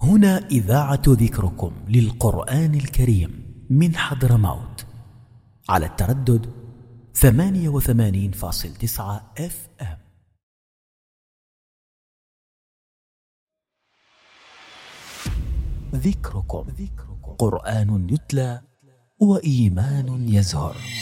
هنا إذاعة ذكركم للقرآن الكريم من حضرموت على التردد 88.9 FM. ذكركم قرآن يتلى وإيمان يزهر.